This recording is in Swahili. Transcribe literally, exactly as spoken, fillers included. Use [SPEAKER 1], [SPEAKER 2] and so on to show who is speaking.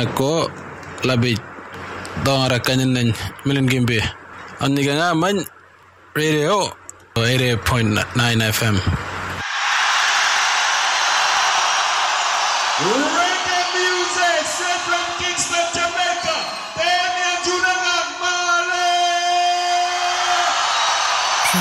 [SPEAKER 1] ko labit dora kanin milin gimbe anni nga man radio eighty point nine F M.
[SPEAKER 2] Reggae music,